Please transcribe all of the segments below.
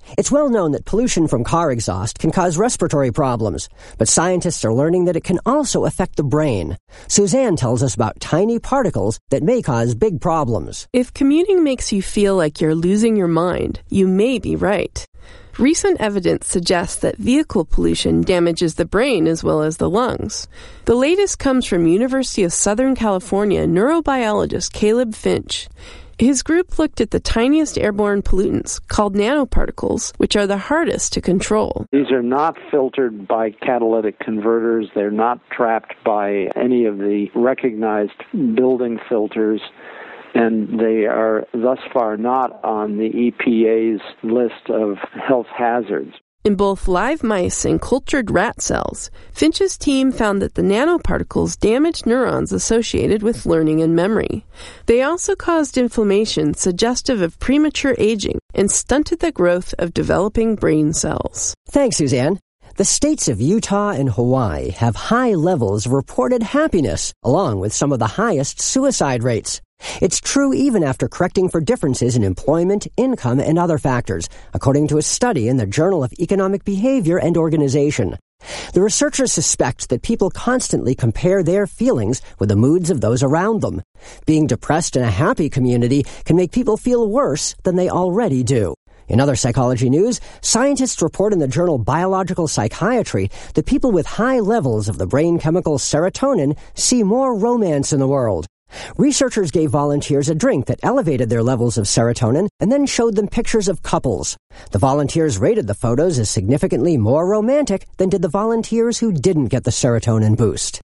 It's well known that pollution from car exhaust can cause respiratory problems, but scientists are learning that it can also affect the brain. Suzanne tells us about tiny particles that may cause big problems. If commuting makes you feel like you're losing your mind, you may be right. Recent evidence suggests that vehicle pollution damages the brain as well as the lungs. The latest comes from University of Southern California neurobiologist Caleb Finch. His group looked at the tiniest airborne pollutants, called nanoparticles, which are the hardest to control. These are not filtered by catalytic converters. They're not trapped by any of the recognized building filters, and they are thus far not on the EPA's list of health hazards. In both live mice and cultured rat cells, Finch's team found that the nanoparticles damaged neurons associated with learning and memory. They also caused inflammation suggestive of premature aging and stunted the growth of developing brain cells. Thanks, Suzanne. The states of Utah and Hawaii have high levels of reported happiness, along with some of the highest suicide rates. It's true even after correcting for differences in employment, income, and other factors, according to a study in the Journal of Economic Behavior and Organization. The researchers suspect that people constantly compare their feelings with the moods of those around them. Being depressed in a happy community can make people feel worse than they already do. In other psychology news, scientists report in the journal Biological Psychiatry that people with high levels of the brain chemical serotonin see more romance in the world. Researchers gave volunteers a drink that elevated their levels of serotonin and then showed them pictures of couples. The volunteers rated the photos as significantly more romantic than did the volunteers who didn't get the serotonin boost.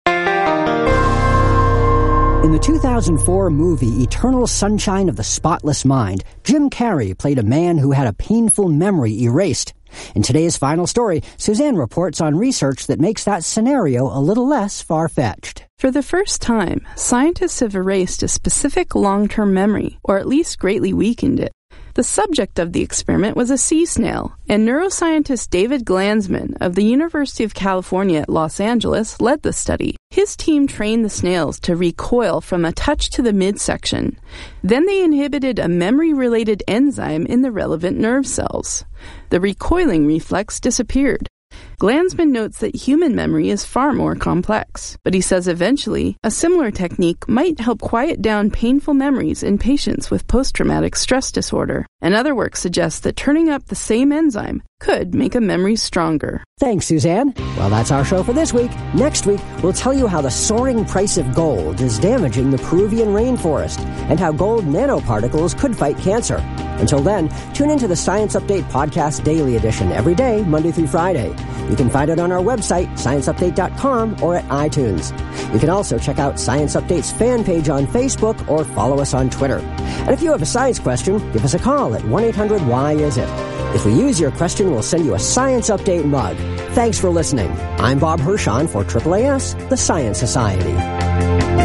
In the 2004 movie Eternal Sunshine of the Spotless Mind, Jim Carrey played a man who had a painful memory erased. In today's final story, Suzanne reports on research that makes that scenario a little less far-fetched. For the first time, scientists have erased a specific long-term memory, or at least greatly weakened it. The subject of the experiment was a sea snail, and neuroscientist David Glanzman of the University of California at Los Angeles led the study. His team trained the snails to recoil from a touch to the midsection. Then they inhibited a memory-related enzyme in the relevant nerve cells. The recoiling reflex disappeared. Glanzman notes that human memory is far more complex, but he says eventually a similar technique might help quiet down painful memories in patients with post-traumatic stress disorder. Another work suggests that turning up the same enzyme could make a memory stronger. Thanks, Suzanne. Well, that's our show for this week. Next week, we'll tell you how the soaring price of gold is damaging the Peruvian rainforest and how gold nanoparticles could fight cancer. Until then, tune into the Science Update Podcast Daily Edition every day, Monday through Friday. You can find it on our website, scienceupdate.com, or at iTunes. You can also check out Science Update's fan page on Facebook or follow us on Twitter. And if you have a science question, give us a call at 1-800-WHY-IS-IT. If we use your question, we'll send you a Science Update mug. Thanks for listening. I'm Bob Hirschon for AAAS, the Science Society.